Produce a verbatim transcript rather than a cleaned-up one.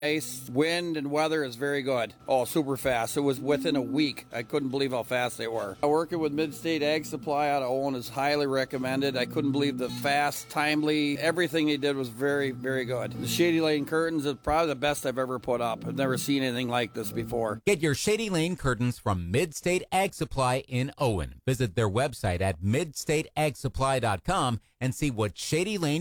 Ice, wind, and weather is very good. Oh, super fast. It was within a week. I couldn't believe how fast they were. Working with Mid-State Ag Supply out of Owen is highly recommended. I couldn't believe the fast, timely, everything they did was very, very good. The Shady Lane curtains are probably the best I've ever put up. I've never seen anything like this before. Get your Shady Lane curtains from Mid-State Ag Supply in Owen. Visit their website at mid state ag supply dot com and see what Shady Lane